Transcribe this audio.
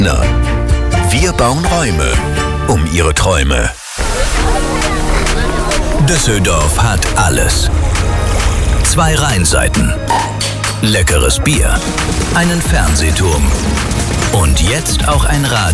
Partner. Wir bauen Räume um Ihre Träume. Düsseldorf hat alles. 2 Rheinseiten, leckeres Bier, einen Fernsehturm und jetzt auch ein Radio.